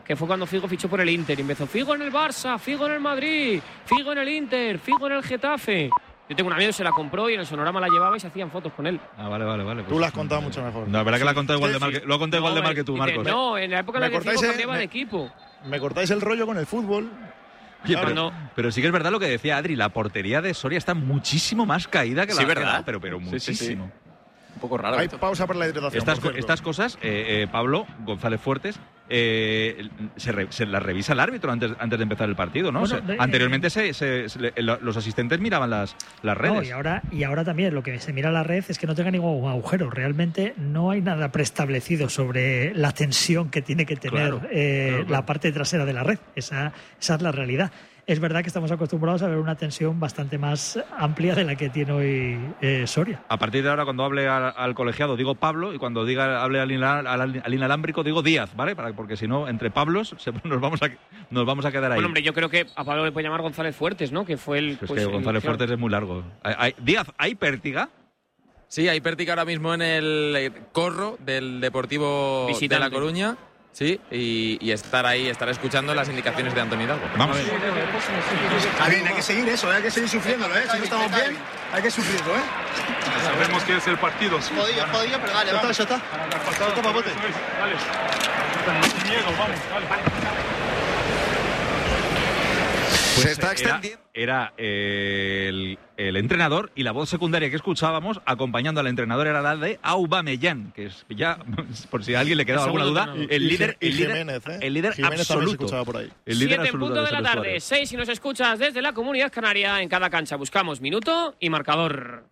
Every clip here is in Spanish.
que fue cuando Figo fichó por el Inter y empezó Figo en el Barça, Figo en el Madrid, Figo en el Inter, Figo en el Getafe. Yo tengo un amigo que se la compró y en el Sonorama la llevaba y se hacían fotos con él. Ah, vale. Pues tú la has contado mucho mejor. No, la verdad que la he contado igual de mal que, lo he contado igual de mal que tú, Marcos. No, en la época en la que Figo cambiaba de equipo. Me cortáis el rollo con el fútbol. Oye, pero sí que es verdad lo que decía Adri, la portería de Soria está muchísimo más caída que la verdad, pero muchísimo. Un poco raro. Hay pausa para la hidratación. Estas cosas, Pablo González Fuertes, se las revisa el árbitro antes de empezar el partido, ¿no? Bueno, anteriormente los asistentes miraban las redes. No, y ahora también lo que se mira la red es que no tenga ningún agujero. Realmente no hay nada preestablecido sobre la tensión que tiene que tener la parte trasera de la red. Esa es la realidad. Es verdad que estamos acostumbrados a ver una tensión bastante más amplia de la que tiene hoy Soria. A partir de ahora, cuando hable al colegiado, digo Pablo, y cuando hable al inalámbrico, digo Díaz, ¿vale? Porque si no, entre Pablos nos vamos a quedar ahí. Bueno, hombre, yo creo que a Pablo le puede llamar González Fuertes, ¿no? Que fue el... Es que González Fuertes es muy largo. Díaz, ¿hay pértiga? Sí, hay pértiga ahora mismo en el corro del Deportivo Visitante de La Coruña. Sí, y estar escuchando las indicaciones de Antonio Hidalgo. Vamos. Está bien, hay que seguir eso, hay que seguir sufriéndolo, ¿eh? Si no estamos bien, hay que sufrirlo, ¿eh? Sabemos que es el partido. Sí. Jodido, pero dale, ya está. Suelta papote. Dale. Sin miedo, vamos, dale. Pues se está extendiendo. Era el entrenador, y la voz secundaria que escuchábamos acompañando al entrenador era la de Aubameyang, que es ya, por si a alguien le quedaba alguna duda, el líder absoluto. Por ahí. El líder 7 absoluto de la tarde, 6 si nos escuchas desde la Comunidad Canaria. En cada cancha buscamos minuto y marcador.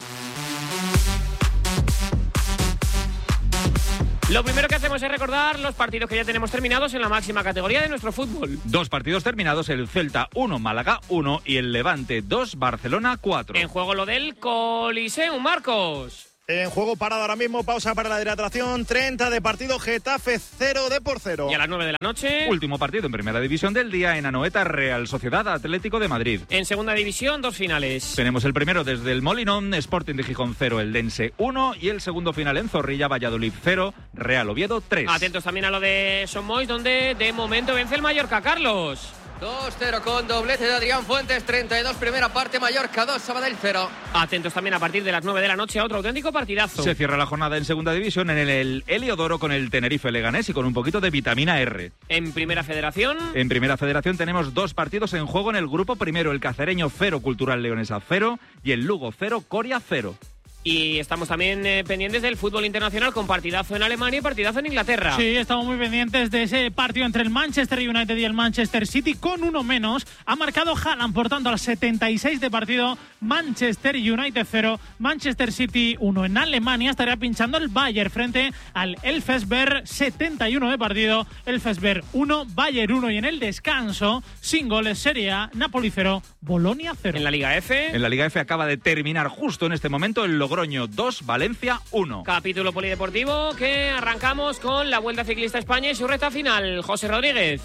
Lo primero que hacemos es recordar los partidos que ya tenemos terminados en la máxima categoría de nuestro fútbol. 2 partidos terminados, el Celta 1, Málaga 1 y el Levante 2, Barcelona 4. En juego lo del Coliseum, Marcos. En juego parado ahora mismo, pausa para la hidratación, 30 de partido, Getafe 0 Depor 0. Y a las 9 de la noche... Último partido en primera división del día en Anoeta, Real Sociedad Atlético de Madrid. En segunda división, 2 finales. Tenemos el primero desde el Molinón, Sporting de Gijón 0, Eldense 1 y el segundo final en Zorrilla, Valladolid 0, Real Oviedo 3. Atentos también a lo de Somois, donde de momento vence el Mallorca, Carlos. 2-0 con doblete de Adrián Fuentes, 32 primera parte, Mallorca 2, Sabadell 0. Atentos también a partir de las 9 de la noche a otro auténtico partidazo. Se cierra la jornada en segunda división en el Heliodoro con el Tenerife Leganés y con un poquito de vitamina R. En primera federación... En primera federación tenemos 2 partidos en juego en el grupo primero, el Cacereño 0, Cultural Leonesa 0 y el Lugo 0, Coria 0. Y estamos también pendientes del fútbol internacional con partidazo en Alemania y partidazo en Inglaterra. Sí, estamos muy pendientes de ese partido entre el Manchester United y el Manchester City con uno menos. Ha marcado Haaland, por tanto, al 76 de partido. Manchester United 0, Manchester City 1. En Alemania estaría pinchando el Bayern frente al Elfsberg, 71 de partido. Elfsberg 1, Bayern 1. Y en el descanso, sin goles, Serie A, Napoli 0, Bolonia 0. En la Liga F... En la Liga F acaba de terminar justo en este momento el Logroño 2, Valencia 1. Capítulo polideportivo que arrancamos con la Vuelta Ciclista España y su recta final. José Rodríguez.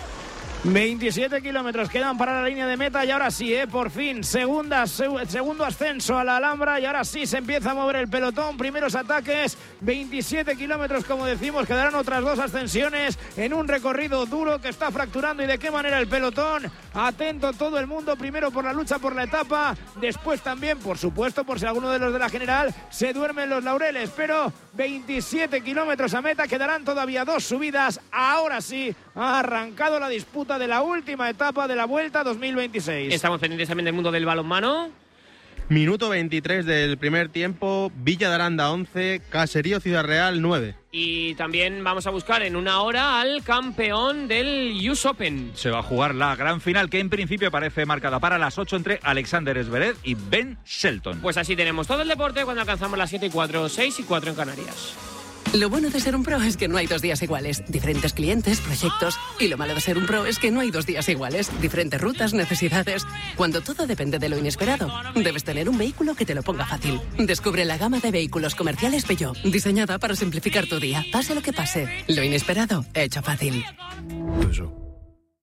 27 kilómetros quedan para la línea de meta y ahora sí, por fin, segundo ascenso a la Alhambra y ahora sí se empieza a mover el pelotón, primeros ataques, 27 kilómetros como decimos, quedarán otras 2 ascensiones en un recorrido duro que está fracturando y de qué manera el pelotón, atento todo el mundo, primero por la lucha por la etapa, después también, por supuesto, por si alguno de los de la general se duerme en los laureles, pero 27 kilómetros a meta, quedarán todavía 2 subidas, ahora sí ha arrancado la disputa de la última etapa de la Vuelta 2026. Estamos pendientes también del mundo del balonmano. Minuto 23 del primer tiempo, Villa de Aranda 11, Caserío Ciudad Real 9. Y también vamos a buscar en una hora al campeón del US Open. Se va a jugar la gran final que en principio parece marcada para las 8 entre Alexander Zverev y Ben Shelton. Pues así tenemos todo el deporte cuando alcanzamos las 7:04, 6:04 en Canarias. Lo bueno de ser un pro es que no hay 2 días iguales. Diferentes clientes, proyectos. Y lo malo de ser un pro es que no hay 2 días iguales. Diferentes rutas, necesidades. Cuando todo depende de lo inesperado, debes tener un vehículo que te lo ponga fácil. Descubre la gama de vehículos comerciales Peugeot, diseñada para simplificar tu día. Pase lo que pase, lo inesperado, hecho fácil.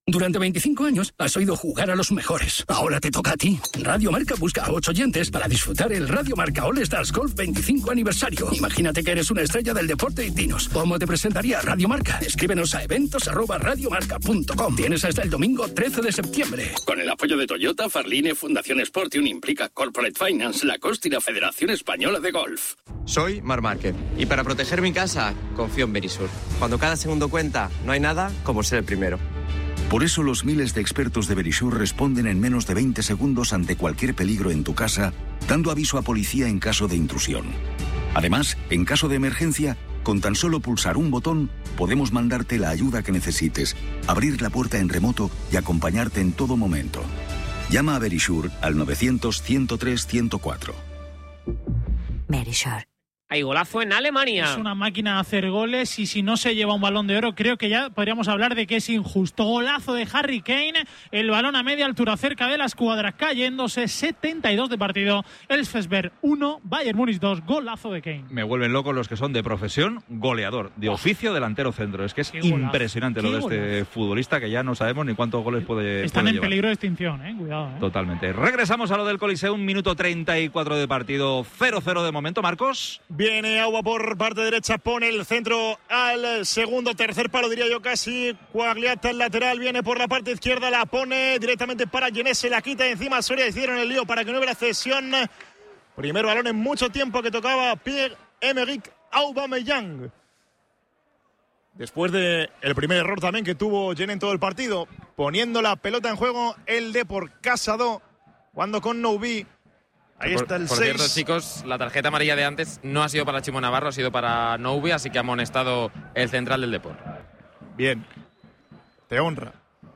Durante 25 años has oído jugar a los mejores. Ahora te toca a ti. Radio Marca busca a 8 oyentes para disfrutar el Radio Marca All Stars Golf 25 aniversario. Imagínate que eres una estrella del deporte y dinos, ¿cómo te presentaría Radio Marca? Escríbenos a eventos@radiomarca.com. Tienes hasta el domingo 13 de septiembre. Con el apoyo de Toyota, Farline, Fundación Sportium, Implica Corporate Finance, Lacoste y la Federación Española de Golf. Soy Marc Márquez y para proteger mi casa confío en Verisur. Cuando cada segundo cuenta, no hay nada como ser el primero. Por eso los miles de expertos de Verisur responden en menos de 20 segundos ante cualquier peligro en tu casa, dando aviso a policía en caso de intrusión. Además, en caso de emergencia, con tan solo pulsar un botón, podemos mandarte la ayuda que necesites, abrir la puerta en remoto y acompañarte en todo momento. Llama a Verisur al 900-103-104. Verisur. Hay golazo en Alemania. Es una máquina a hacer goles y si no se lleva un Balón de Oro, creo que ya podríamos hablar de que es injusto. Golazo de Harry Kane, el balón a media altura cerca de la escuadra, cayéndose. 72 de partido. Elfsberg 1, Bayern Múnich 2. Golazo de Kane. Me vuelven locos los que son de profesión goleador, de oficio delantero centro. Es que es impresionante lo de este futbolista, que ya no sabemos ni cuántos goles puede Están en llevar. peligro de extinción, cuidado. Totalmente. Regresamos a lo del Coliseum, minuto 34 de partido, 0-0 de momento, Marcos. Viene Auba por parte derecha, pone el centro al segundo, tercer palo, diría yo casi. Quagliata, el lateral, viene por la parte izquierda, la pone directamente para Yené, se la quita de encima. Soria hicieron el lío para que no hubiera cesión. Primer balón en mucho tiempo que tocaba Pierre-Emerick Aubameyang. Después del primer error también que tuvo Yené en todo el partido, poniendo la pelota en juego el Depor Casado, jugando con Noubi. Ahí está el 6. Por cierto, chicos, la tarjeta amarilla de antes no ha sido para Chimo Navarro, ha sido para Noubi, así que ha amonestado el central del Depor. Bien. Te honra.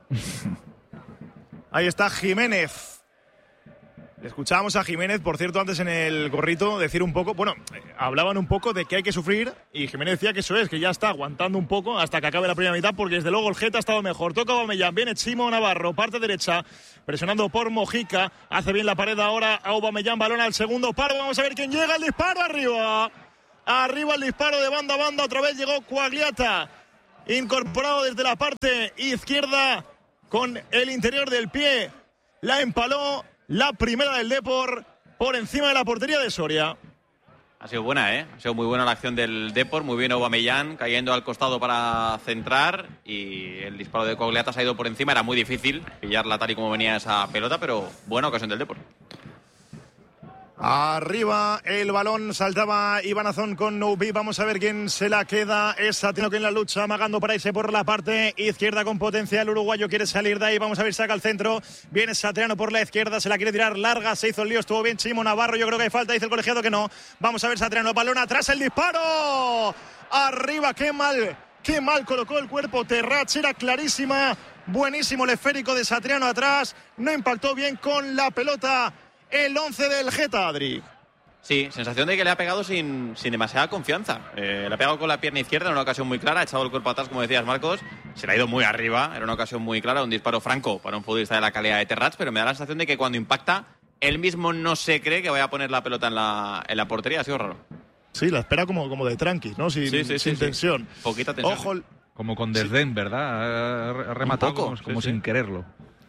Ahí está Jiménez. Le escuchábamos a Jiménez, por cierto, antes en el gorrito decir un poco, hablaban un poco de que hay que sufrir y Jiménez decía que eso es, que ya está aguantando un poco hasta que acabe la primera mitad porque desde luego el Geta ha estado mejor. Toca Aubameyang, viene Chimo Navarro, parte derecha, presionando por Mojica, hace bien la pared ahora Aubameyang, balón al segundo paro, vamos a ver quién llega, el disparo arriba. Arriba el disparo de banda a banda, otra vez llegó Quagliata, incorporado desde la parte izquierda con el interior del pie, la empaló. La primera del Depor por encima de la portería de Soria. Ha sido buena, Ha sido muy buena la acción del Depor. Muy bien Aubameyang cayendo al costado para centrar. Y el disparo de Quagliata se ha ido por encima. Era muy difícil pillarla tal y como venía esa pelota, pero buena ocasión del Depor. Arriba el balón, saltaba Iván Azón con Noubi. Vamos a ver quién se la queda. Es Satriano que en la lucha, amagando para irse por la parte izquierda con potencia. El uruguayo quiere salir de ahí. Vamos a ver, saca el centro. Viene Satriano por la izquierda, se la quiere tirar larga. Se hizo el lío, estuvo bien Chimo Navarro. Yo creo que hay falta, dice el colegiado que no. Vamos a ver, Satriano, balón atrás, el disparo. Arriba, qué mal colocó el cuerpo Terrach, era clarísima. Buenísimo el esférico de Satriano atrás. No impactó bien con la pelota el 11 del Geta, Adri. Sí, sensación de que le ha pegado sin demasiada confianza. Le ha pegado con la pierna izquierda en una ocasión muy clara, ha echado el cuerpo atrás, como decías, Marcos. Se le ha ido muy arriba, era una ocasión muy clara, un disparo franco para un futbolista de la calidad de Terrach, pero me da la sensación de que cuando impacta, él mismo no se cree que vaya a poner la pelota en la portería. Ha sido raro. Sí, la espera como de tranqui, ¿no? Sin tensión. Sí. Poquita tensión. Ojo. Como con desdén, ¿verdad? Ha rematado como sin quererlo.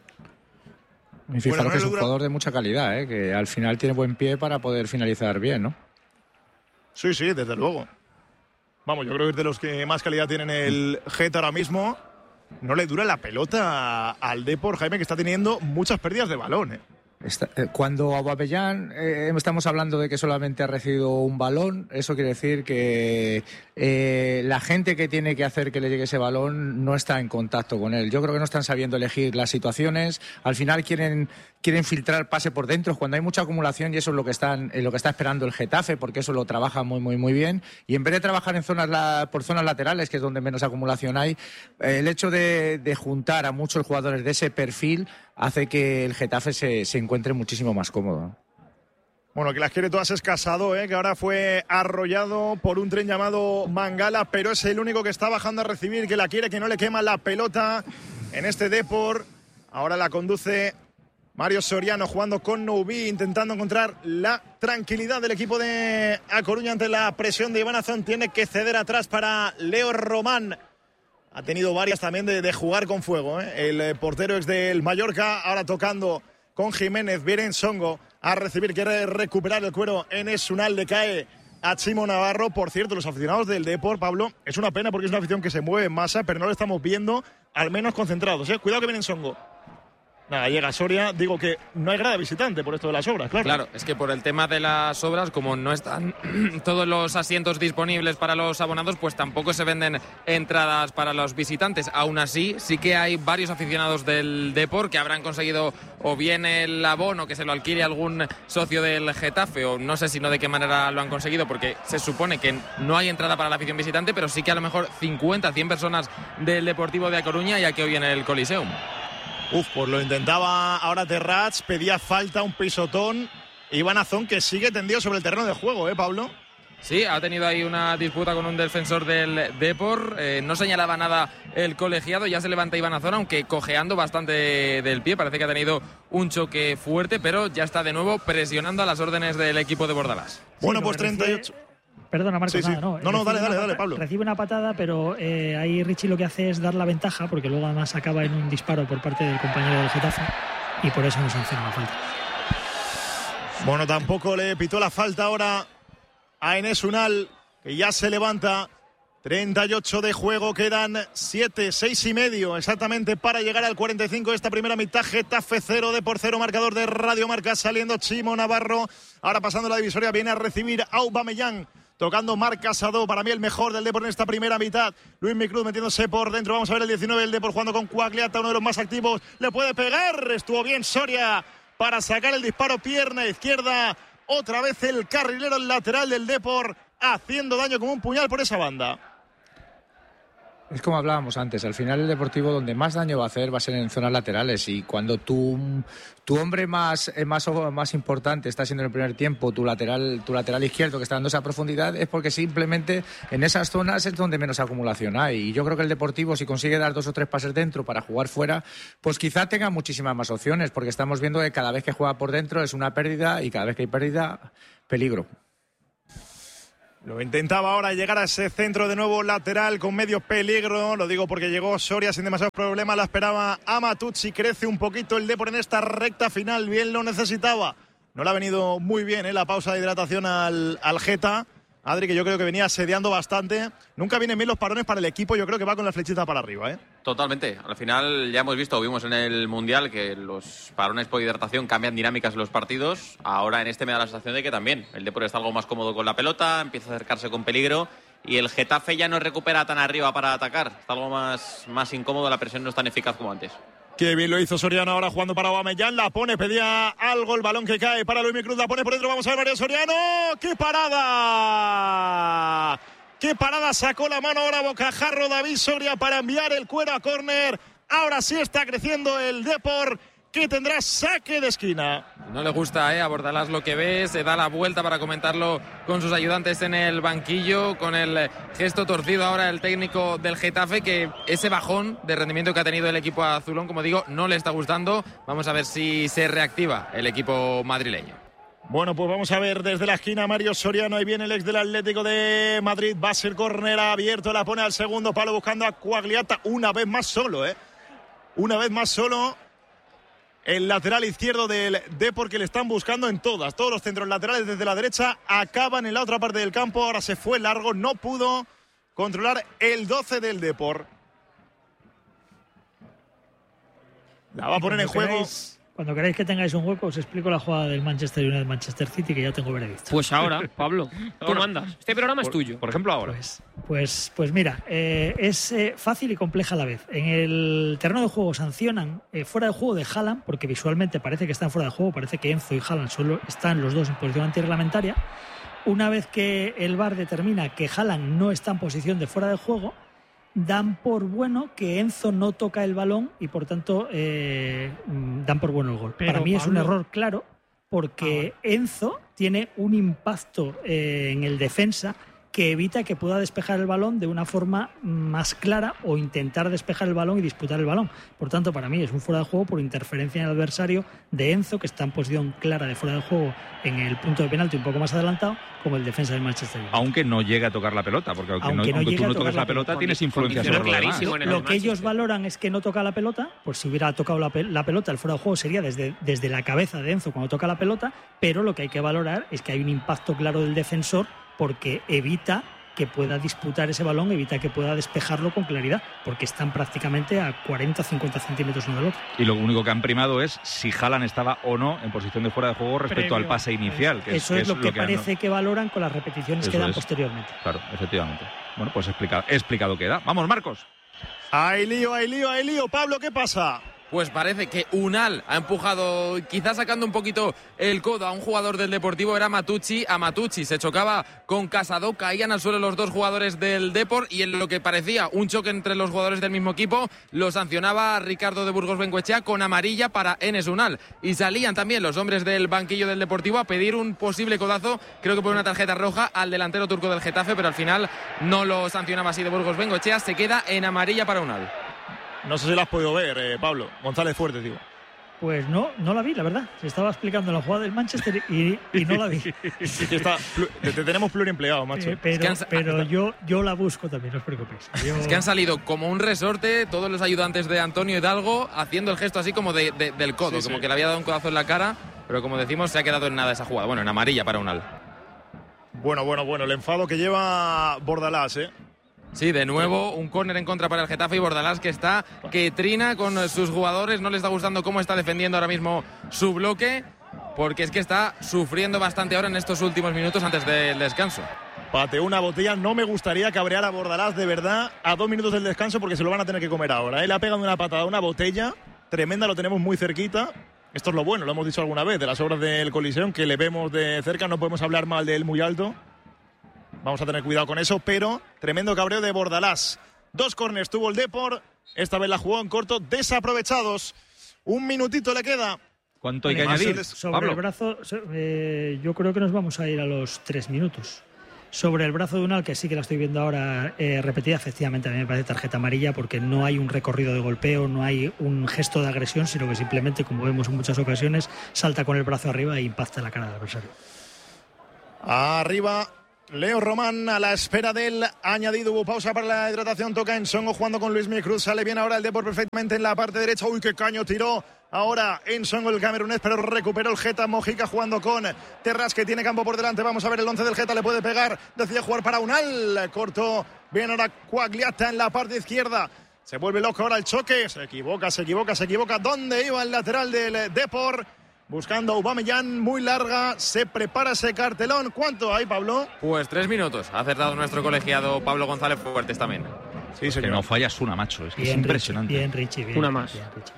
Y fijaros que es un jugador de mucha calidad, que al final tiene buen pie para poder finalizar bien, ¿no? Sí, desde luego. Vamos, yo creo que es de los que más calidad tienen el Geta ahora mismo. No le dura la pelota al Depor, Jaime, que está teniendo muchas pérdidas de balón, Cuando Aubameyang estamos hablando de que solamente ha recibido un balón, eso quiere decir que la gente que tiene que hacer que le llegue ese balón no está en contacto con él. Yo creo que no están sabiendo elegir las situaciones. Al final quieren filtrar pase por dentro cuando hay mucha acumulación, y eso es lo que está esperando el Getafe, porque eso lo trabaja muy bien. Y en vez de trabajar en por zonas laterales, que es donde menos acumulación hay, el hecho de juntar a muchos jugadores de ese perfil hace que el Getafe se encuentre muchísimo más cómodo. Bueno, que las quiere todas es Casado, que ahora fue arrollado por un tren llamado Mangala, pero es el único que está bajando a recibir, que la quiere, que no le quema la pelota en este Depor. Ahora la conduce Mario Soriano jugando con Noubi, intentando encontrar la tranquilidad del equipo de A Coruña ante la presión de Iván Azón. Tiene que ceder atrás para Leo Román. ha tenido varias también de jugar con fuego, ¿eh? El portero es del Mallorca, ahora tocando con Jiménez, viene Songo a recibir, quiere recuperar el cuero en Esunal, le cae a Chimo Navarro. Por cierto, los aficionados del Depor, Pablo, es una pena porque es una afición que se mueve en masa, pero no lo estamos viendo al menos concentrados, ¿eh? Cuidado que viene Songo. Nada, llega Soria, digo que no hay grada visitante por esto de las obras, claro. Claro, es que por el tema de las obras, como no están todos los asientos disponibles para los abonados, pues tampoco se venden entradas para los visitantes. Aún así, sí que hay varios aficionados del Depor que habrán conseguido o bien el abono que se lo alquile algún socio del Getafe, o no sé si no de qué manera lo han conseguido, porque se supone que no hay entrada para la afición visitante, pero sí que a lo mejor 50, 100 personas del Deportivo de A Coruña, ya que hoy en el Coliseum. Pues lo intentaba ahora Terrats, pedía falta, un pisotón. Iván Azón, que sigue tendido sobre el terreno de juego, Pablo. Sí, ha tenido ahí una disputa con un defensor del Depor. No señalaba nada el colegiado, ya se levanta Iván Azón, aunque cojeando bastante del pie. Parece que ha tenido un choque fuerte, pero ya está de nuevo presionando a las órdenes del equipo de Bordalás. Bueno, pues 38. Perdona, Marcos, sí. No, dale, Pablo. Recibe una patada, pero ahí Richie lo que hace es dar la ventaja, porque luego además acaba en un disparo por parte del compañero del Getafe, y por eso no sanciona la falta. Bueno, tampoco le pitó la falta ahora a Enes Unal, que ya se levanta. 38 de juego, quedan 7, 6 y medio exactamente para llegar al 45 de esta primera mitad. Getafe 0, Depor 0, marcador de Radio Marca, saliendo Chimo Navarro. Ahora pasando la divisoria, viene a recibir a Aubameyang. Tocando Marc Casado, para mí el mejor del Depor en esta primera mitad. Luis Micruz metiéndose por dentro. Vamos a ver el 19, el Depor jugando con Cuagliata, uno de los más activos. Le puede pegar, estuvo bien Soria para sacar el disparo, pierna izquierda. Otra vez el carrilero, el lateral del Depor, haciendo daño como un puñal por esa banda. Es como hablábamos antes, al final el Deportivo donde más daño va a hacer va a ser en zonas laterales, y cuando tu hombre más importante está siendo en el primer tiempo tu lateral izquierdo, que está dando esa profundidad, es porque simplemente en esas zonas es donde menos acumulación hay. Y yo creo que el Deportivo, si consigue dar 2 o 3 pases dentro para jugar fuera, pues quizá tenga muchísimas más opciones, porque estamos viendo que cada vez que juega por dentro es una pérdida, y cada vez que hay pérdida, peligro. Lo intentaba ahora llegar a ese centro de nuevo lateral con medio peligro. Lo digo porque llegó Soria sin demasiados problemas. La esperaba Amatucci. Crece un poquito el Depor en esta recta final. Bien lo necesitaba. No le ha venido muy bien la pausa de hidratación al Geta. Adri, que yo creo que venía asediando bastante. Nunca vienen bien los parones para el equipo. Yo creo que va con la flechita para arriba, Totalmente. Al final ya vimos en el Mundial que los parones por hidratación cambian dinámicas en los partidos. Ahora en este me da la sensación de que también el Depor está algo más cómodo con la pelota, empieza a acercarse con peligro, y el Getafe ya no recupera tan arriba para atacar. Está algo más incómodo, la presión no es tan eficaz como antes. Qué bien lo hizo Soriano ahora jugando para Aubameyang. La pone, pedía algo, el balón que cae para Luis Micruz. La pone por dentro, vamos a ver Mario Soriano. ¡Qué parada! ¡Qué parada! Sacó la mano ahora bocajarro David Soria para enviar el cuero a córner. Ahora sí está creciendo el Depor, que tendrá saque de esquina. No le gusta a Bordalás lo que ve, se da la vuelta para comentarlo con sus ayudantes en el banquillo, con el gesto torcido ahora el técnico del Getafe, que ese bajón de rendimiento que ha tenido el equipo azulón, como digo, no le está gustando. Vamos a ver si se reactiva el equipo madrileño. Bueno, pues vamos a ver desde la esquina Mario Soriano. Ahí viene el ex del Atlético de Madrid. Va a ser córner abierto, la pone al segundo palo buscando a Cuagliata. Una vez más solo, Una vez más solo. El lateral izquierdo del Depor, que le están buscando en todos los centros laterales desde la derecha acaban en la otra parte del campo. Ahora se fue largo, no pudo controlar el 12 del Depor. La va a poner en juego. Cuando queráis que tengáis un hueco, os explico la jugada del Manchester United-Manchester City, que ya tengo veredicto. Pues ahora, Pablo, tú mandas. Este programa es tuyo. Por ejemplo, ahora. Pues mira, es fácil y compleja a la vez. En el terreno de juego sancionan fuera de juego de Haaland, porque visualmente parece que están fuera de juego, parece que Enzo y Haaland solo están los dos en posición antirreglamentaria. Una vez que el VAR determina que Haaland no está en posición de fuera de juego, dan por bueno que Enzo no toca el balón y por tanto dan por bueno el gol. Pero, para mí es un error claro, porque Enzo tiene un impacto en el defensa que evita que pueda despejar el balón de una forma más clara o intentar despejar el balón y disputar el balón. Por tanto, para mí es un fuera de juego por interferencia en el adversario de Enzo, que está en posición clara de fuera de juego en el punto de penalti un poco más adelantado, como el defensa del Manchester United. Aunque no llegue a tocar la pelota, porque aunque tú no toques la pelota, tienes influencia sobre lo demás. Lo que ellos valoran es que no toca la pelota, pues si hubiera tocado la pelota, el fuera de juego sería desde la cabeza de Enzo cuando toca la pelota, pero lo que hay que valorar es que hay un impacto claro del defensor porque evita que pueda disputar ese balón, evita que pueda despejarlo con claridad, porque están prácticamente a 40-50 centímetros uno del otro. Y lo único que han primado es si Haaland estaba o no en posición de fuera de juego respecto al pase inicial. Eso es lo que parece que valoran con las repeticiones que dan posteriormente. Claro, efectivamente. Bueno, pues explicado queda. Vamos, Marcos. Hay lío. Pablo, ¿qué pasa? Pues parece que Unal ha empujado, quizás sacando un poquito el codo a un jugador del Deportivo, era Matucci. A Matucci se chocaba con Casado, caían al suelo los dos jugadores del Depor y en lo que parecía un choque entre los jugadores del mismo equipo, lo sancionaba Ricardo de Burgos Bengoechea con amarilla para Enes Unal. Y salían también los hombres del banquillo del Deportivo a pedir un posible codazo, creo que por una tarjeta roja, al delantero turco del Getafe, pero al final no lo sancionaba así de Burgos Bengoechea, se queda en amarilla para Unal. No sé si lo has podido ver, Pablo. González Fuertes, digo. Pues no la vi, la verdad. Se estaba explicando la jugada del Manchester y no la vi. Te tenemos pluriempleado, macho. Pero yo la busco también, no os preocupéis. Es que han salido como un resorte todos los ayudantes de Antonio Hidalgo haciendo el gesto así como del codo, como que le había dado un codazo en la cara, pero como decimos, se ha quedado en nada esa jugada. Bueno, en amarilla para Unal. Bueno, el enfado que lleva Bordalás, Sí, de nuevo un córner en contra para el Getafe y Bordalás que trina con sus jugadores, no le está gustando cómo está defendiendo ahora mismo su bloque, porque es que está sufriendo bastante ahora en estos últimos minutos antes del descanso. Pateó una botella, no me gustaría cabrear a Bordalás de verdad a 2 minutos del descanso porque se lo van a tener que comer ahora. Él ha pegado una patada a una botella tremenda, lo tenemos muy cerquita. Esto es lo bueno, lo hemos dicho alguna vez, de las obras del Coliseum, que le vemos de cerca, no podemos hablar mal de él muy alto. Vamos a tener cuidado con eso, pero tremendo cabreo de Bordalás. 2 córners tuvo el Depor, esta vez la jugó en corto, desaprovechados. 1 minutito le queda. ¿Cuánto hay que añadir? Sobre Pablo. el brazo, yo creo que nos vamos a ir a los 3 minutos. Sobre el brazo de Unal, que sí que la estoy viendo ahora repetida, efectivamente a mí me parece tarjeta amarilla porque no hay un recorrido de golpeo, no hay un gesto de agresión, sino que simplemente, como vemos en muchas ocasiones, salta con el brazo arriba e impacta la cara del adversario. Arriba Leo Román a la espera del añadido. Hubo pausa para la hidratación. Toca Ensongo jugando con Luis Miguel Cruz. Sale bien ahora el Depor perfectamente en la parte derecha. Uy, qué caño tiró ahora Ensongo el camerunés, pero recuperó el Geta. Mojica jugando con Terras, que tiene campo por delante. Vamos a ver el 11 del Geta. Le puede pegar. Decide jugar para Unal. Corto. Bien ahora Quagliata en la parte izquierda. Se vuelve loco ahora el choque. Se equivoca. ¿Dónde iba el lateral del Depor? Buscando a Aubameyang, muy larga, se prepara ese cartelón. ¿Cuánto hay, Pablo? Pues 3 minutos. Ha acertado nuestro colegiado Pablo González Fuertes también. Sí, señor. Que no fallas una, macho. Es que es impresionante. Bien, Richie. Una más.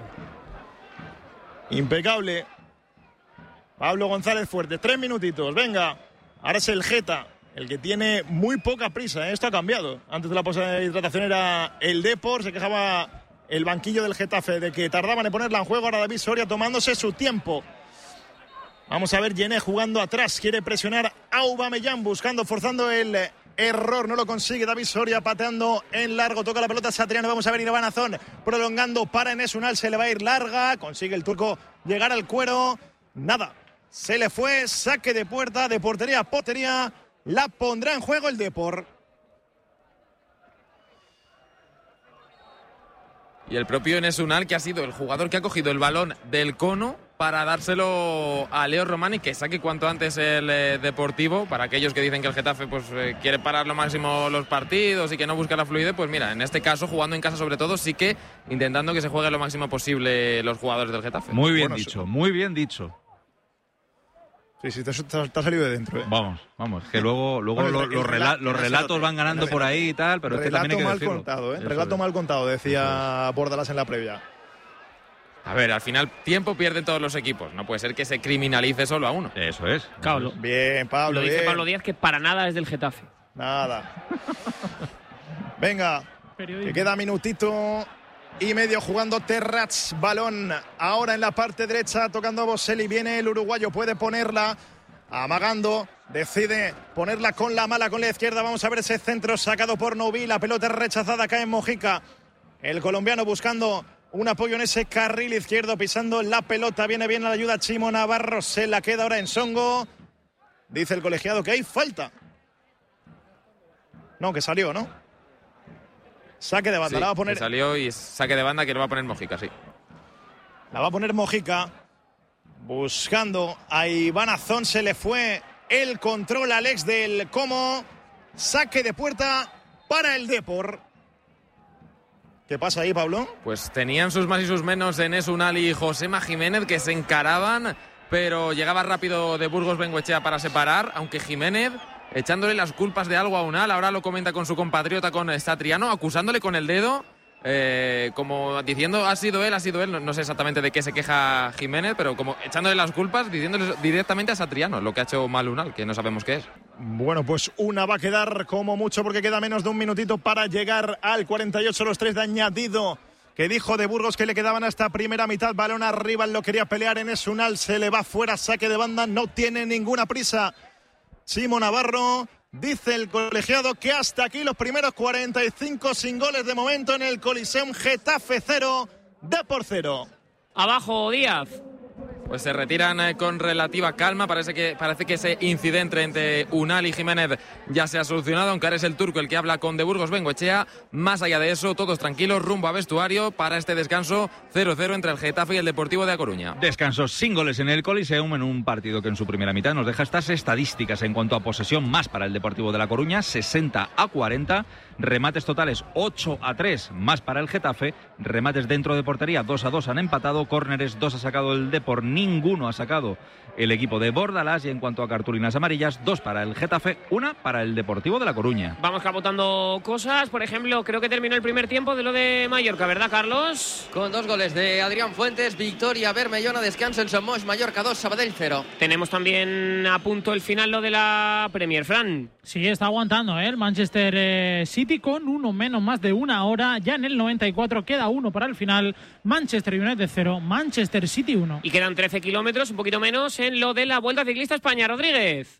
Impecable. Pablo González Fuertes, 3 minutitos. Venga. Ahora es el Geta, el que tiene muy poca prisa. Esto ha cambiado. Antes de la pausa de hidratación era el Depor. Se quejaba el banquillo del Getafe de que tardaban en ponerla en juego. Ahora David Soria tomándose su tiempo. Vamos a ver, Yené jugando atrás, quiere presionar a Aubameyang, forzando el error, no lo consigue. David Soria pateando en largo, toca la pelota Satriano. Vamos a ver Iván Azón prolongando para Enes Unal, se le va a ir larga, consigue el turco llegar al cuero, nada, se le fue, saque de puerta, de portería a portería, la pondrá en juego el Depor. Y el propio Enes Unal, que ha sido el jugador que ha cogido el balón del cono para dárselo a Leo Román y que saque cuanto antes el Deportivo. Para aquellos que dicen que el Getafe quiere parar lo máximo los partidos y que no busca la fluidez, pues mira, en este caso, jugando en casa sobre todo, sí que intentando que se juegue lo máximo posible los jugadores del Getafe. Muy bien dicho, muy bien dicho. Sí, te ha salido de dentro. Vamos, que luego los relatos van ganando por ahí y tal, pero es que también hay que decirlo. Relato mal contado, decía Bordalás en la previa. A ver, al final tiempo pierden todos los equipos. No puede ser que se criminalice solo a uno. Eso es. Claro. Bien, Pablo. Lo dice Pablo Díaz, que para nada es del Getafe. Nada. Venga, que queda minutito y medio jugando Terrats. Balón ahora en la parte derecha, tocando a Boselli. Viene el uruguayo, puede ponerla amagando, decide ponerla con la mala, con la izquierda. Vamos a ver ese centro sacado por Noví, la pelota es rechazada, cae en Mojica. El colombiano buscando un apoyo en ese carril izquierdo, pisando la pelota, viene bien a la ayuda Chimo Navarro, se la queda ahora en Songo. Dice el colegiado que hay falta. No, que salió, ¿no? Saque de banda, sí, la va a poner. Que salió y saque de banda que lo va a poner Mojica, sí. La va a poner Mojica. Buscando a Iván Azón, se le fue el control al ex del Como. Saque de puerta para el Depor. ¿Qué pasa ahí, Pablo? Pues tenían sus más y sus menos Enes Unal y Josema Jiménez, que se encaraban, pero llegaba rápido de Burgos Bengoechea para separar, aunque Jiménez, echándole las culpas de algo a Unal, ahora lo comenta con su compatriota, con Satriano, acusándole con el dedo, como diciendo ha sido él, no sé exactamente de qué se queja Jiménez, pero como echándole las culpas, diciéndole directamente a Satriano lo que ha hecho mal Unal, que no sabemos qué es. Bueno, pues una va a quedar como mucho, porque queda menos de un minutito para llegar al 48, los 3 de añadido, que dijo de Burgos que le quedaban hasta primera mitad. Balón arriba, lo quería pelear en Esunal, se le va fuera, saque de banda, no tiene ninguna prisa Chimo Navarro. Dice el colegiado que hasta aquí los primeros 45 sin goles de momento en el Coliseum. Getafe 0, Depor 0. Abajo Díaz. Pues se retiran con relativa calma. Parece que ese incidente entre Unal y Jiménez ya se ha solucionado, aunque ahora es el turco el que habla con de Burgos Bengoechea. Más allá de eso, todos tranquilos, rumbo a vestuario para este descanso 0-0 entre el Getafe y el Deportivo de A Coruña. Descanso sin goles en el Coliseum, en un partido que en su primera mitad nos deja estas estadísticas en cuanto a posesión: más para el Deportivo de La Coruña, 60-40. Remates totales 8-3, más para el Getafe. Remates dentro de portería 2-2 han empatado. Córneres 2 ha sacado el Depor, ninguno ha sacado el equipo de Bordalás. Y en cuanto a cartulinas amarillas, 2 para el Getafe, 1 para el Deportivo de La Coruña. Vamos capotando cosas. Por ejemplo, creo que terminó el primer tiempo de lo de Mallorca, ¿verdad, Carlos? Con 2 goles de Adrián Fuentes, victoria Bermellona, descanso en Somos, Mallorca 2, Sabadell 0. Tenemos también a punto el final lo de la Premier, Fran. Sí, está aguantando el Manchester City con uno menos, más de una hora. Ya en el 94 queda 1 para el final. Manchester United 0, Manchester City 1. Y quedan 13 kilómetros, un poquito menos, en lo de la Vuelta Ciclista España. Rodríguez.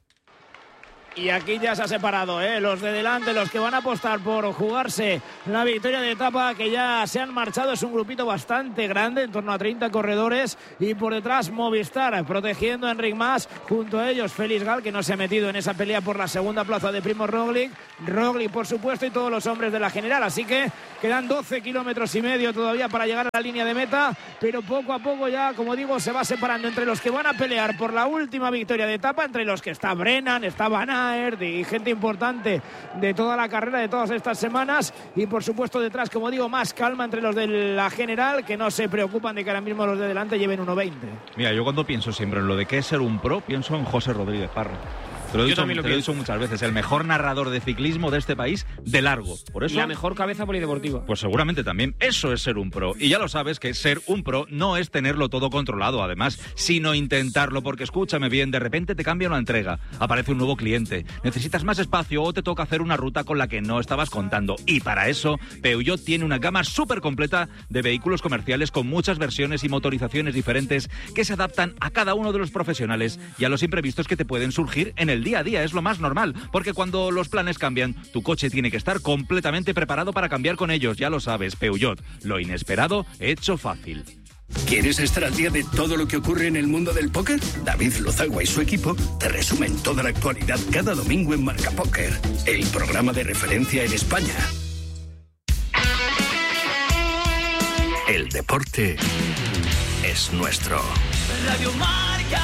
Y aquí ya se ha separado, los de delante, los que van a apostar por jugarse la victoria de etapa, que ya se han marchado. Es un grupito bastante grande, en torno a 30 corredores. Y por detrás Movistar, protegiendo a Enric Mas. Junto a ellos Félix Gal, que no se ha metido en esa pelea por la segunda plaza de Primo Roglic. Roglic, por supuesto, y todos los hombres de la general. Así que quedan 12 kilómetros y medio todavía para llegar a la línea de meta. Pero poco a poco ya, como digo, se va separando entre los que van a pelear por la última victoria de etapa, entre los que está Brennan, está Van Aert y gente importante de toda la carrera de todas estas semanas. Y por supuesto detrás, como digo, más calma entre los de la general, que no se preocupan de que ahora mismo los de delante lleven 1.20. Mira, yo cuando pienso siempre en lo de qué es ser un pro, pienso en José Rodríguez Parra. Te lo he dicho muchas veces, el mejor narrador de ciclismo de este país, de largo. Por eso, la mejor cabeza polideportiva. Pues seguramente también. Eso es ser un pro. Y ya lo sabes que ser un pro no es tenerlo todo controlado, además, sino intentarlo, porque escúchame bien, de repente te cambia una entrega, aparece un nuevo cliente, necesitas más espacio o te toca hacer una ruta con la que no estabas contando. Y para eso, Peugeot tiene una gama súper completa de vehículos comerciales con muchas versiones y motorizaciones diferentes que se adaptan a cada uno de los profesionales y a los imprevistos que te pueden surgir en el día a día. Es lo más normal, porque cuando los planes cambian, tu coche tiene que estar completamente preparado para cambiar con ellos. Ya lo sabes, Peugeot, lo inesperado hecho fácil. ¿Quieres estar al día de todo lo que ocurre en el mundo del póker? David Lozagua y su equipo te resumen toda la actualidad cada domingo en Marca Póker, el programa de referencia en España. El deporte es nuestro. Radio Marca.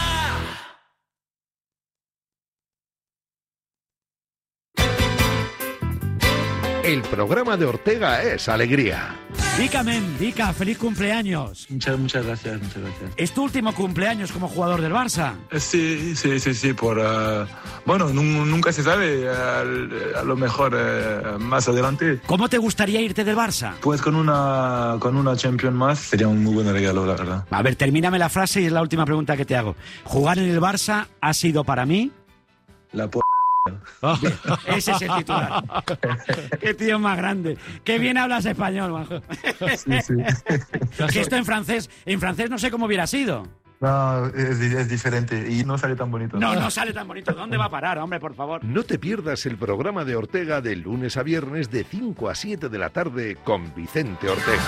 El programa de Ortega es alegría. Vica, Vica, feliz cumpleaños. Muchas gracias. ¿Es tu último cumpleaños como jugador del Barça? Sí, bueno, nunca se sabe, a lo mejor más adelante. ¿Cómo te gustaría irte del Barça? Pues con una Champions más sería un muy buen regalo, la verdad. A ver, termíname la frase y es la última pregunta que te hago. ¿Jugar en el Barça ha sido para mí? La Ese es el titular. Qué tío más grande. Qué bien hablas español, Juanjo. Sí. Que esto en francés no sé cómo hubiera sido. No, es diferente y no sale tan bonito. No sale tan bonito. ¿Dónde va a parar, hombre, por favor? No te pierdas el programa de Ortega de lunes a viernes de 5 a 7 de la tarde con Vicente Ortega.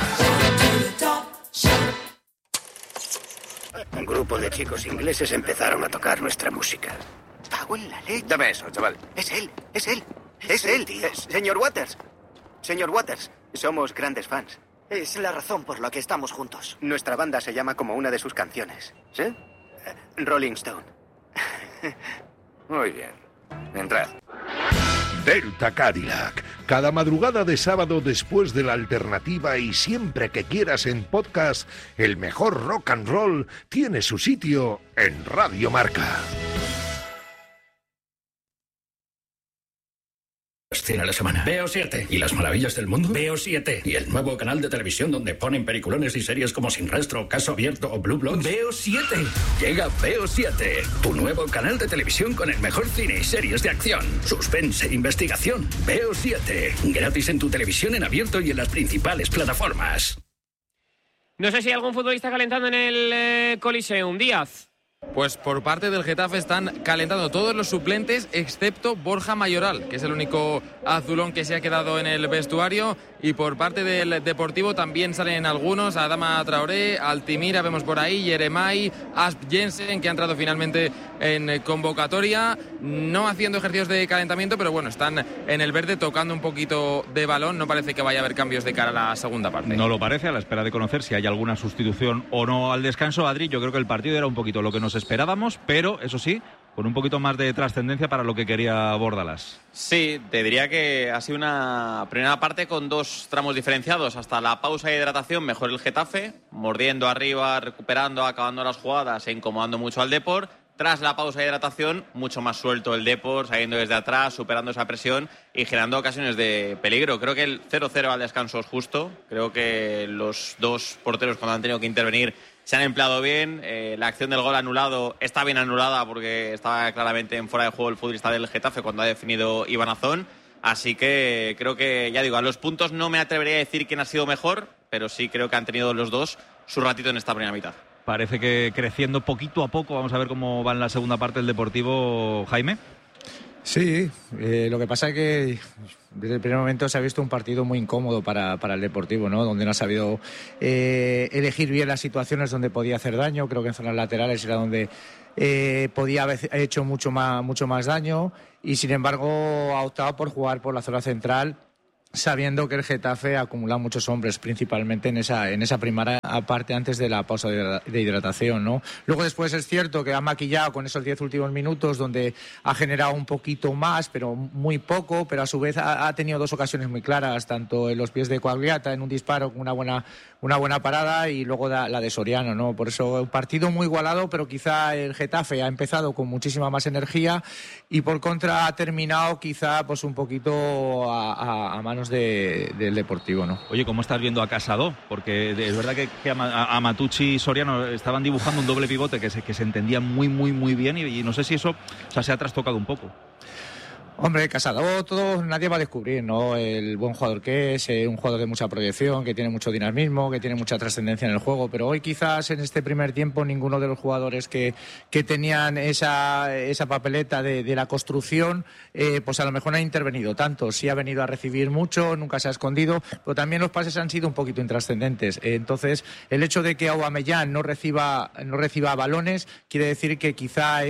Un grupo de chicos ingleses empezaron a tocar nuestra música. Cago en la leche. Dame eso, chaval. Es él, tío. Señor Waters. Señor Waters, somos grandes fans. Es la razón por la que estamos juntos. Nuestra banda se llama como una de sus canciones. ¿Sí? Rolling Stone. Muy bien. Entrad. Delta Cadillac. Cada madrugada de sábado después de la alternativa y siempre que quieras en podcast, el mejor rock and roll tiene su sitio en Radio Marca. Cine a la semana. Veo 7. ¿Y las maravillas del mundo? Veo 7. ¿Y el nuevo canal de televisión donde ponen peliculones y series como Sin Rastro, Caso Abierto o Blue Bloods? Veo 7. Llega Veo 7, tu nuevo canal de televisión con el mejor cine y series de acción, suspense e investigación. Veo 7. Gratis en tu televisión en abierto y en las principales plataformas. No sé si hay algún futbolista calentando en el Coliseum. Díaz. Pues por parte del Getafe están calentando todos los suplentes excepto Borja Mayoral, que es el único azulón que se ha quedado en el vestuario. Y por parte del Deportivo también salen algunos: Adama Traoré, Altimira, vemos por ahí, Yeremay, Asp Jensen, que ha entrado finalmente en convocatoria, no haciendo ejercicios de calentamiento, pero bueno, están en el verde tocando un poquito de balón. No parece que vaya a haber cambios de cara a la segunda parte. No lo parece, a la espera de conocer si hay alguna sustitución o no al descanso. Adri, yo creo que el partido era un poquito lo que nos esperábamos, pero eso sí, con un poquito más de trascendencia para lo que quería Bordalás. Sí, te diría que ha sido una primera parte con dos tramos diferenciados. Hasta la pausa de hidratación, mejor el Getafe, mordiendo arriba, recuperando, acabando las jugadas e incomodando mucho al Depor. Tras la pausa de hidratación, mucho más suelto el Depor, saliendo desde atrás, superando esa presión y generando ocasiones de peligro. Creo que el 0-0 al descanso es justo. Creo que los dos porteros, cuando han tenido que intervenir, se han empleado bien. La acción del gol anulado está bien anulada porque estaba claramente en fuera de juego el futbolista del Getafe cuando ha definido Iván Azón. Así que creo que, ya digo, a los puntos no me atrevería a decir quién ha sido mejor, pero sí creo que han tenido los dos su ratito en esta primera mitad. Parece que creciendo poquito a poco. Vamos a ver cómo va en la segunda parte el Deportivo, Jaime. Sí, lo que pasa es que desde el primer momento se ha visto un partido muy incómodo para el Deportivo, ¿no? Donde no ha sabido elegir bien las situaciones donde podía hacer daño. Creo que en zonas laterales era donde podía haber hecho mucho más daño, y sin embargo ha optado por jugar por la zona central, sabiendo que el Getafe acumula muchos hombres, principalmente en esa primera parte antes de la pausa de hidratación, ¿no? Luego después es cierto que ha maquillado con esos 10 últimos minutos donde ha generado un poquito más, pero muy poco, pero a su vez ha tenido dos ocasiones muy claras, tanto en los pies de Coagliata en un disparo con una buena parada, y luego la de Soriano, ¿no? Por eso un partido muy igualado, pero quizá el Getafe ha empezado con muchísima más energía y por contra ha terminado quizá pues un poquito a manos del Deportivo, ¿no? Oye, ¿cómo estás viendo a Casado? Porque es verdad que a Matucci y Soriano estaban dibujando un doble pivote que se entendía muy bien, y no sé si eso, o sea, se ha trastocado un poco. Hombre, Casado, nadie va a descubrir, ¿no? El buen jugador que es, un jugador de mucha proyección, que tiene mucho dinamismo, que tiene mucha trascendencia en el juego, pero hoy quizás en este primer tiempo ninguno de los jugadores que tenían esa papeleta de la construcción, pues a lo mejor no ha intervenido tanto. Sí ha venido a recibir mucho, nunca se ha escondido, pero también los pases han sido un poquito intrascendentes. Entonces, el hecho de que Aubameyang no reciba balones quiere decir que quizá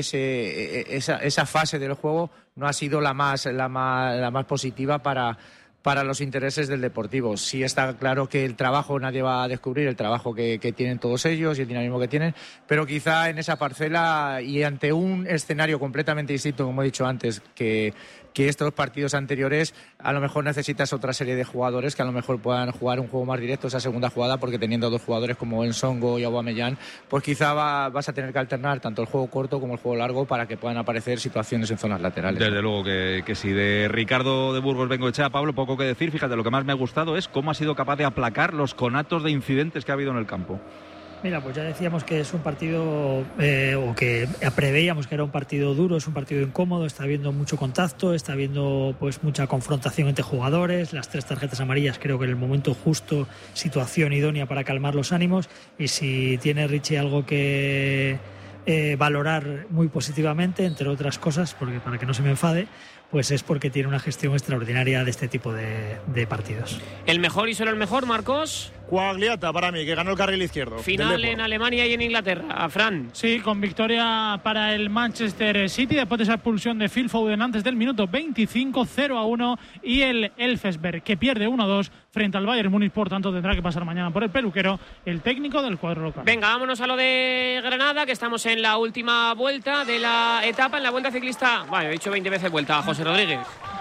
esa fase del juego no ha sido la más positiva para los intereses del Deportivo. Sí está claro que el trabajo nadie va a descubrir, el trabajo que tienen todos ellos y el dinamismo que tienen, pero quizá en esa parcela y ante un escenario completamente distinto, como he dicho antes, que estos partidos anteriores, a lo mejor necesitas otra serie de jugadores que a lo mejor puedan jugar un juego más directo esa segunda jugada, porque teniendo dos jugadores como Ensongo y Aubameyang, pues quizá vas a tener que alternar tanto el juego corto como el juego largo para que puedan aparecer situaciones en zonas laterales. Desde luego que sí. De Ricardo de Burgos Bengoechea, Pablo, poco que decir. Fíjate, lo que más me ha gustado es cómo ha sido capaz de aplacar los conatos de incidentes que ha habido en el campo. Mira, pues ya decíamos que es un partido, o que preveíamos que era un partido duro, es un partido incómodo, está habiendo mucho contacto, está habiendo pues mucha confrontación entre jugadores, las 3 tarjetas amarillas creo que en el momento justo, situación idónea para calmar los ánimos, y si tiene Richie algo que valorar muy positivamente, entre otras cosas, porque para que no se me enfade, pues es porque tiene una gestión extraordinaria de este tipo de partidos. ¿El mejor y solo el mejor, Marcos? Quagliata para mí, que ganó el carril izquierdo. Final en Alemania y en Inglaterra. Fran. Sí, con victoria para el Manchester City después de esa expulsión de Phil Foden antes del minuto 25, 0-1, y el Elfsberg, que pierde 1-2 frente al Bayern Múnich, por tanto tendrá que pasar mañana por el peluquero el técnico del cuadro local. Venga, vámonos a lo de Granada, que estamos en la última vuelta de la etapa, en la vuelta ciclista. Vale, he dicho 20 veces vuelta, José Rodríguez.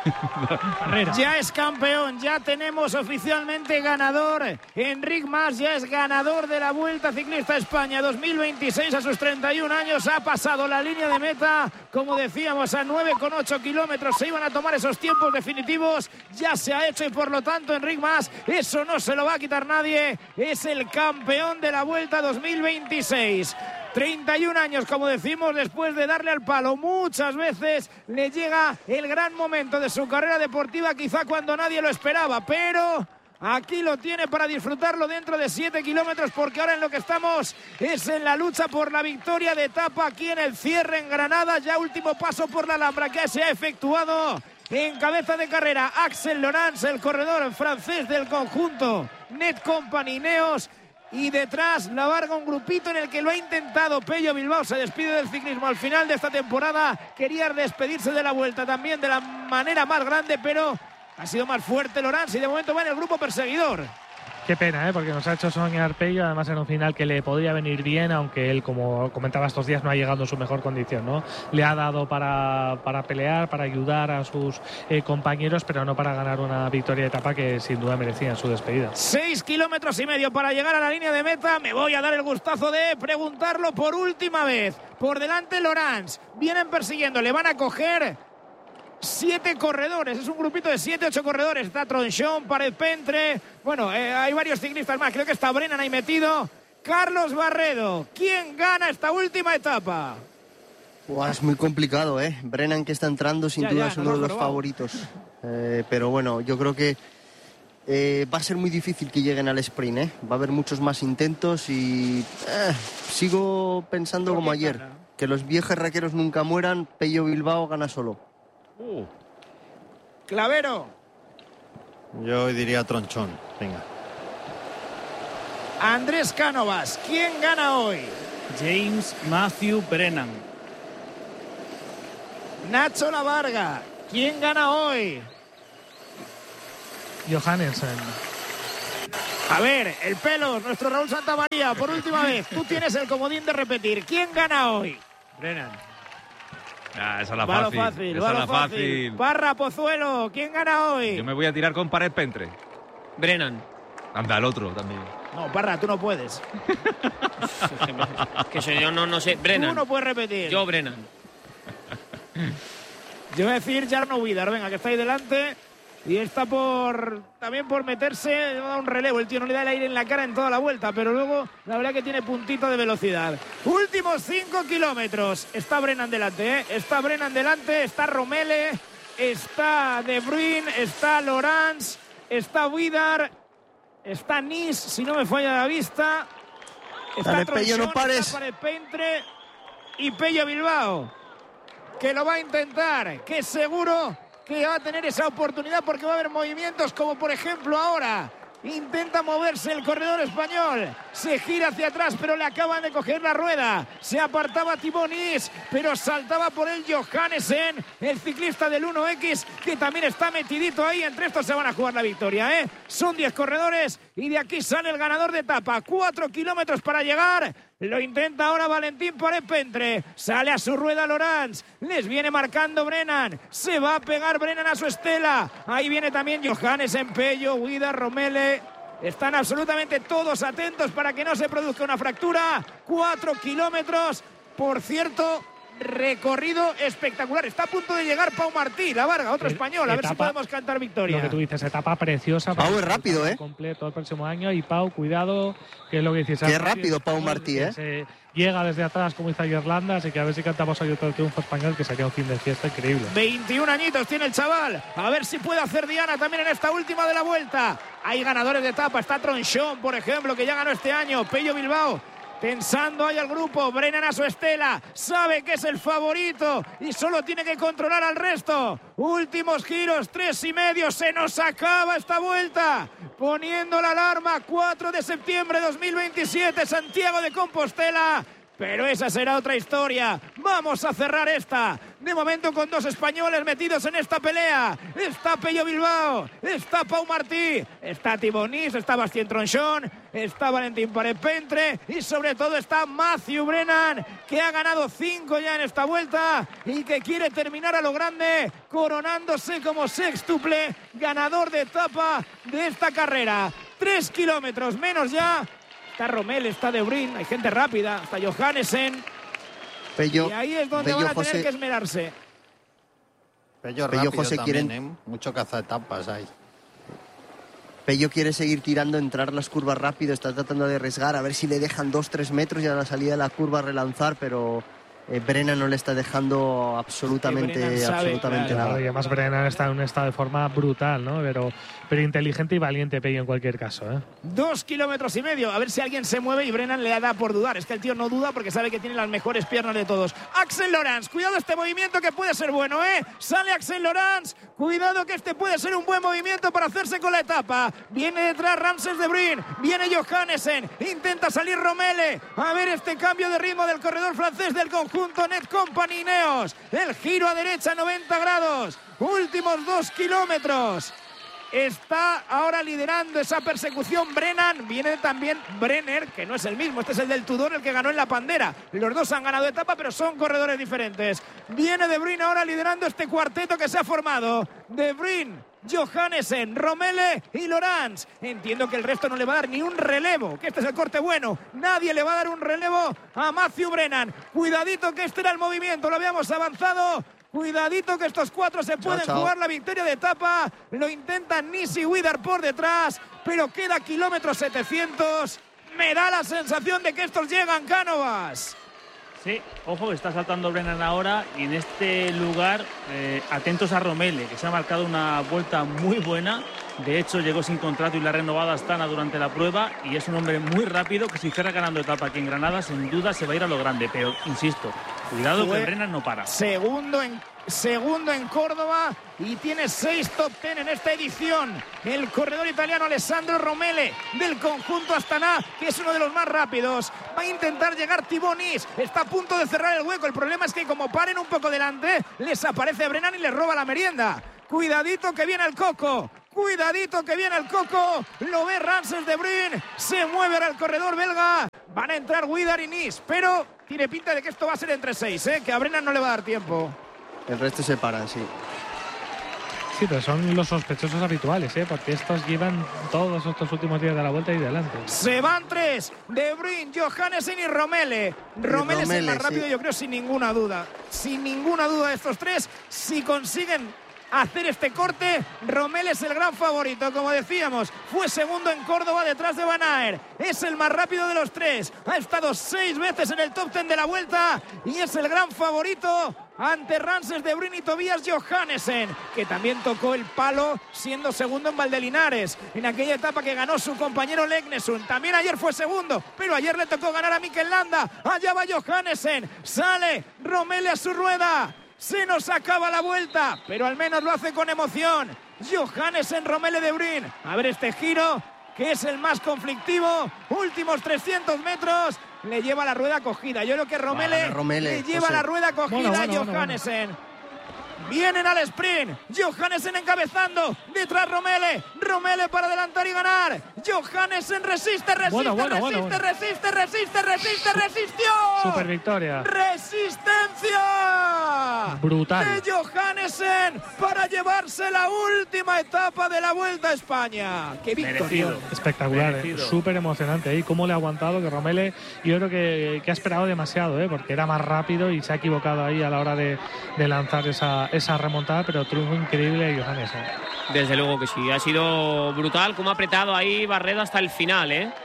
Ya es campeón, ya tenemos oficialmente ganador. Enric Mas ya es ganador de la Vuelta Ciclista España 2026 a sus 31 años. Ha pasado la línea de meta, como decíamos, a 9,8 kilómetros. Se iban a tomar esos tiempos definitivos. Ya se ha hecho y por lo tanto Enric Mas, eso no se lo va a quitar nadie. Es el campeón de la Vuelta 2026. 31 años, como decimos, después de darle al palo muchas veces, le llega el gran momento de su carrera deportiva, quizá cuando nadie lo esperaba, pero aquí lo tiene para disfrutarlo dentro de 7 kilómetros, porque ahora en lo que estamos es en la lucha por la victoria de etapa aquí en el cierre en Granada. Ya último paso por la Alhambra que se ha efectuado. En cabeza de carrera, Axel Laurens, el corredor francés del conjunto Net Company Ineos. Y detrás la Varga, un grupito en el que lo ha intentado. Pello Bilbao se despide del ciclismo al final de esta temporada. Quería despedirse de la Vuelta también de la manera más grande, pero ha sido más fuerte Laurens y de momento va en el grupo perseguidor. Qué pena, porque nos ha hecho soñar Pello, además en un final que le podría venir bien, aunque él, como comentaba estos días, no ha llegado en su mejor condición, ¿no? Le ha dado para pelear, para ayudar a sus compañeros, pero no para ganar una victoria de etapa que sin duda merecía en su despedida. 6,5 kilómetros para llegar a la línea de meta. Me voy a dar el gustazo de preguntarlo por última vez. Por delante Laurens, vienen persiguiendo, le van a coger 7 corredores, es un grupito de 7-8 corredores. Está Tronchón, Pared Pentre, bueno, hay varios ciclistas más, creo que está Brennan ahí metido. Carlos Barredo, ¿quién gana esta última etapa? Es muy complicado, Brennan, que está entrando, sin duda es uno de los favoritos, pero bueno, yo creo que va a ser muy difícil que lleguen al sprint, va a haber muchos más intentos y sigo pensando como ayer, que los viejos raqueros nunca mueran. Pello Bilbao gana solo. Clavero. Yo diría Tronchón, venga. Andrés Cánovas, ¿quién gana hoy? James Matthew Brennan. Nacho Lavarga, ¿quién gana hoy? Johannesen. A ver, el pelo, nuestro Raúl Santamaría, por última vez, tú tienes el comodín de repetir. ¿Quién gana hoy? Brennan. Esa es la fácil. Esa es la fácil. Parra, Pozuelo, ¿quién gana hoy? Yo me voy a tirar con Pared Pentre. Brennan. Anda, el otro también. No, Parra, tú no puedes. Que yo no sé. Brennan. Tú no puedes repetir. Yo, Brennan. Yo voy a decir Jarno Vidar, venga, que está ahí delante. Y está también por meterse, da un relevo. El tío no le da el aire en la cara en toda la vuelta, pero luego la verdad que tiene puntito de velocidad. Últimos 5 kilómetros. Está Brennan delante, Está Brennan delante, está Romele, está De Bruyne, está Laurens, está Vidar, está Nis, si no me falla la vista. Está Pello, no pares. Está Pared Pentre y Pello Bilbao, que lo va a intentar, que seguro que va a tener esa oportunidad, porque va a haber movimientos como por ejemplo ahora. Intenta moverse el corredor español, se gira hacia atrás, pero le acaban de coger la rueda. Se apartaba Thibaut Nis, pero saltaba por él Johannesen, el ciclista del 1X, que también está metidito ahí. Entre estos se van a jugar la victoria, Son 10 corredores y de aquí sale el ganador de etapa. 4 kilómetros para llegar. Lo intenta ahora Valentín Pared Pentre. Sale a su rueda Laurens. Les viene marcando Brennan. Se va a pegar Brennan a su estela. Ahí viene también Johannesen, Pello, Vidar, Romele. Están absolutamente todos atentos para que no se produzca una fractura. 4 kilómetros. Por cierto, recorrido espectacular. Está a punto de llegar Pau Martí, la Varga, otro español. A ver si podemos cantar victoria. Lo que tú dices, etapa preciosa. Pau es rápido, completo el próximo año. Y Pau, cuidado, que es lo que dices. Qué rápido Pau Martí, Llega desde atrás, como hizo Irlanda, así que a ver si cantamos hoy otro triunfo español, que sería un fin de fiesta increíble. 21 añitos tiene el chaval. A ver si puede hacer Diana también en esta última de la vuelta. Hay ganadores de etapa. Está Tronchón, por ejemplo, que ya ganó este año. Pello Bilbao. Tensando ahí al grupo, Brennan a su estela, sabe que es el favorito y solo tiene que controlar al resto. Últimos giros, 3,5, se nos acaba esta vuelta. Poniendo la alarma, 4 de septiembre de 2027, Santiago de Compostela. Pero esa será otra historia. Vamos a cerrar esta. De momento con 2 españoles metidos en esta pelea. Está Pello Bilbao, está Pau Martí, está Thibaunis, está Bastien Tronchón, está Valentín Pare-Pentre y sobre todo está Matthew Brennan, que ha ganado 5 ya en esta vuelta y que quiere terminar a lo grande, coronándose como sextuple ganador de etapa de esta carrera. 3 kilómetros menos ya. Está Rommel, está De Bruyne, hay gente rápida, está Johannesen. Pello, y ahí es donde van a tener que esmerarse. Pello rápido José también, mucho cazaetapas ahí. Pello quiere seguir tirando, entrar las curvas rápido, está tratando de arriesgar, a ver si le dejan 2-3 metros y a la salida de la curva relanzar, pero Brennan no le está dejando absolutamente nada. Y además Brennan está en un estado de forma brutal, ¿no? Pero inteligente y valiente Pello en cualquier caso, 2,5 kilómetros. A ver si alguien se mueve y Brennan le da por dudar. Es que el tío no duda porque sabe que tiene las mejores piernas de todos. Axel Lorans, cuidado este movimiento que puede ser bueno, Sale Axel Lorans, cuidado que este puede ser un buen movimiento para hacerse con la etapa. Viene detrás Ramses De Bruyne, viene Johannesen, intenta salir Romele. A ver este cambio de ritmo del corredor francés del conjunto Net Company Ineos. El giro a derecha 90 grados. Últimos 2 kilómetros. Está ahora liderando esa persecución Brennan. Viene también Brenner, que no es el mismo. Este es el del Tudor, el que ganó en la Pandera. Los dos han ganado etapa, pero son corredores diferentes. Viene De Bruyne ahora liderando este cuarteto que se ha formado. De Bruyne, Johannesen, Romele y Lorans. Entiendo que el resto no le va a dar ni un relevo, que este es el corte bueno. Nadie le va a dar un relevo a Matthew Brennan. Cuidadito que este era el movimiento, lo habíamos avanzado. Cuidadito que estos 4 se pueden jugar la victoria de etapa. Lo intentan Nisi Widar por detrás, pero queda kilómetro 700. Me da la sensación de que estos llegan, Cánovas. Sí, ojo, está saltando Brennan ahora y en este lugar atentos a Romele, que se ha marcado una vuelta muy buena. De hecho, llegó sin contrato y la ha renovado a Astana durante la prueba y es un hombre muy rápido que si cierra ganando etapa aquí en Granada, sin duda se va a ir a lo grande. Pero, insisto, cuidado que Brennan no para. Segundo en Córdoba y tiene 6 top 10 en esta edición. El corredor italiano Alessandro Romele del conjunto Astana, que es uno de los más rápidos. Va a intentar llegar Thibaunis. Está a punto de cerrar el hueco. El problema es que como paren un poco delante, les aparece Brennan y les roba la merienda. Cuidadito que viene el Coco. Cuidadito que viene el Coco. Lo ve Ramses De Bruyne. Se mueve ahora el corredor belga. Van a entrar Widar y Nis, pero tiene pinta de que esto va a ser entre 6, que a Brennan no le va a dar tiempo. El resto se paran, sí. Sí, pero son los sospechosos habituales, porque estos llevan todos estos últimos días de la vuelta y delante. Se van 3, De Bruyne, Johannesen y Romele. Romele es el más rápido, sí. Yo creo, sin ninguna duda. Sin ninguna duda de estos 3, si consiguen hacer este corte, Romele es el gran favorito, como decíamos. Fue segundo en Córdoba detrás de Van Aert. Es el más rápido de los 3. Ha estado 6 veces en el top 10 de la vuelta y es el gran favorito ante Ramses De Bruyne y Tobias Johannesen, que también tocó el palo siendo segundo en Valdelinares, en aquella etapa que ganó su compañero Legnesund. También ayer fue segundo, pero ayer le tocó ganar a Mikel Landa. Allá va Johannesen, sale Romele a su rueda. Se nos acaba la vuelta, pero al menos lo hace con emoción. Johannesen, Romele, De Bruyne. A ver este giro, que es el más conflictivo. Últimos 300 metros. Le lleva la rueda cogida. Yo creo que Romele le lleva la rueda cogida a Johannesen. Vienen al sprint. Johannesen encabezando. Detrás Romele. Romele para adelantar y ganar. Johannesen resiste. Resistió. Super victoria. ¡Resistencia! vuelta. Brutal. De Johannesen para llevarse la última etapa de la Vuelta a España. ¡Qué victoria! Espectacular, súper emocionante ahí. Cómo le ha aguantado, que Romele yo creo que ha esperado demasiado, porque era más rápido y se ha equivocado ahí a la hora de lanzar esa remontada, pero triunfo increíble de Johannesen. Desde luego que sí, ha sido brutal cómo ha apretado ahí Barredo hasta el final,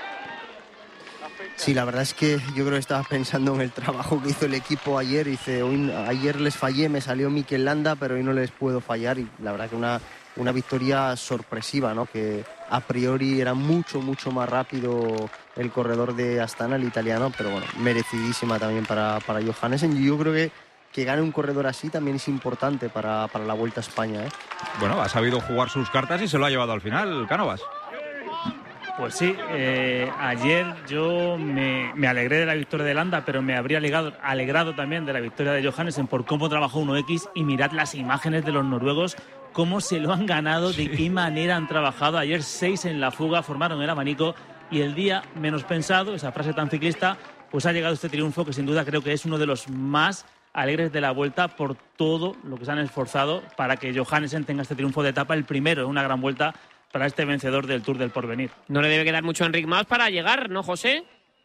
Sí, la verdad es que yo creo que estaba pensando en el trabajo que hizo el equipo ayer. Dice, ayer les fallé, me salió Mikel Landa, pero hoy no les puedo fallar. Y la verdad que una victoria sorpresiva, ¿no? Que a priori era mucho más rápido el corredor de Astana, el italiano, pero bueno, merecidísima también para Johannesen. Y yo creo que gane un corredor así también es importante para la Vuelta a España, Bueno, ha sabido jugar sus cartas y se lo ha llevado al final, Cánovas. Pues sí, ayer yo me alegré de la victoria de Landa, pero me habría alegrado también de la victoria de Johannesen por cómo trabajó 1X. Y mirad las imágenes de los noruegos, cómo se lo han ganado, de qué manera han trabajado. Ayer 6 en la fuga, formaron el abanico y el día menos pensado, esa frase tan ciclista, pues ha llegado este triunfo que sin duda creo que es uno de los más alegres de la Vuelta por todo lo que se han esforzado para que Johannesen tenga este triunfo de etapa, el primero en una gran Vuelta para este vencedor del Tour del Porvenir. No le debe quedar mucho a Enric Mas para llegar, ¿no, José?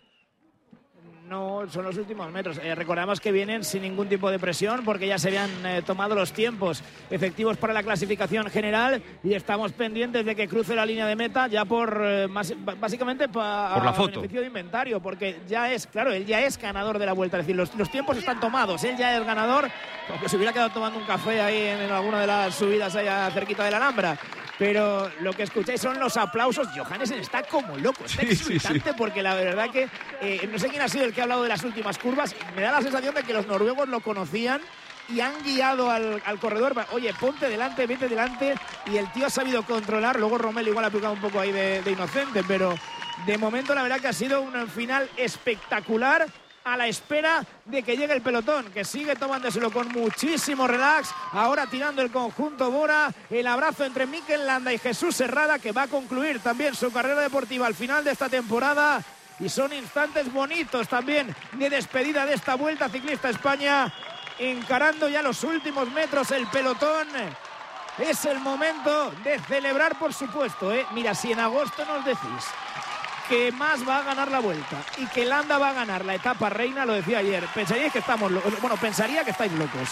No, son los últimos metros. Recordamos que vienen sin ningún tipo de presión porque ya se habían tomado los tiempos efectivos para la clasificación general y estamos pendientes de que cruce la línea de meta ya básicamente por la foto. Beneficio de inventario, porque ya es, claro, él ya es ganador de la Vuelta. Es decir, los tiempos están tomados, él ya es ganador, aunque se hubiera quedado tomando un café ahí en alguna de las subidas allá cerquita de la Alhambra. Pero lo que escucháis son los aplausos. Johannesen está como loco, está exultante porque la verdad que no sé quién ha sido el que ha hablado de las últimas curvas. Me da la sensación de que los noruegos lo conocían y han guiado al corredor. Oye, ponte delante, vete delante. Y el tío ha sabido controlar. Luego Romel igual ha picado un poco ahí de inocente, pero de momento la verdad que ha sido un final espectacular, a la espera de que llegue el pelotón, que sigue tomándoselo con muchísimo relax. Ahora tirando el conjunto Bora, el abrazo entre Mikel Landa y Jesús Herrada, que va a concluir también su carrera deportiva al final de esta temporada. Y son instantes bonitos también de despedida de esta Vuelta Ciclista a España, encarando ya los últimos metros el pelotón. Es el momento de celebrar, por supuesto, Mira, si en agosto nos decís que Mas va a ganar la Vuelta y que Landa va a ganar la etapa reina, lo decía ayer, pensaríais que estamos locos. Bueno, pensaría que estáis locos.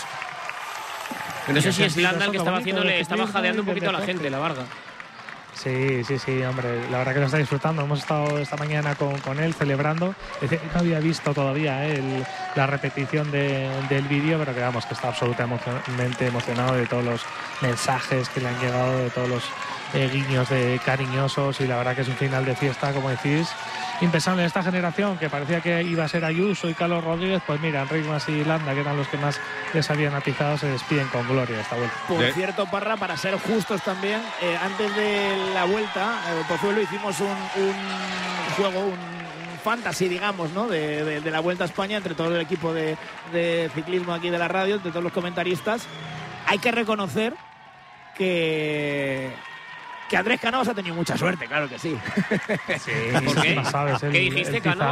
No sé si es Landa el que estaba haciendo, le estaba jadeando un poquito a la gente, la Varga. Sí, hombre, la verdad que lo está disfrutando. Hemos estado esta mañana con él celebrando. No había visto todavía la repetición del vídeo, pero que vamos, que está absolutamente emocionado de todos los mensajes que le han llegado, de todos los guiños de cariñosos, y la verdad que es un final de fiesta, como decís, impensable en esta generación, que parecía que iba a ser Ayuso y Carlos Rodríguez. Pues mira, Enric Mas y Landa, que eran los que más les habían atizado, se despiden con gloria esta Vuelta. Por cierto, Parra, para ser justos también, antes de la Vuelta, Pozuelo, hicimos un juego, un fantasy, digamos, ¿no? de la Vuelta a España entre todo el equipo de ciclismo aquí de la radio, de todos los comentaristas. Hay que reconocer que Andrés Cánovas ha tenido mucha suerte, claro que sí. ¿Por qué? ¿Qué dijiste, Cánovas?